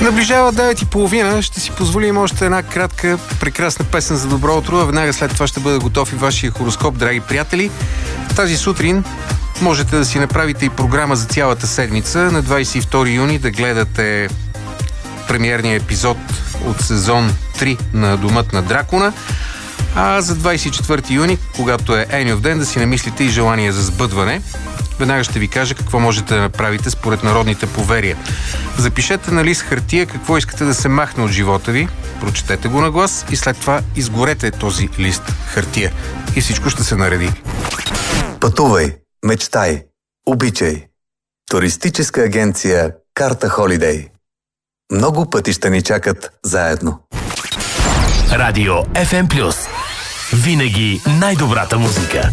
Наближава 9:30. Ще си позволим още една кратка, прекрасна песен за добро утро. А веднага след това ще бъде готов и вашия хороскоп, драги приятели. Тази сутрин можете да си направите и програма за цялата седмица. На 22 юни да гледате премиерния епизод от сезон 3 на Домът на дракона. А за 24 юни, когато е Еньов ден, да си намислите и желание за сбъдване. Веднага ще ви кажа какво можете да направите според народните поверия. Запишете на лист хартия какво искате да се махне от живота ви, прочетете го на глас и след това изгорете този лист хартия. И всичко ще се нареди. Пътувай, мечтай, обичай. Туристическа агенция Карта Холидей. Много пътища ни чакат заедно. Радио FM+. Винаги най-добрата музика.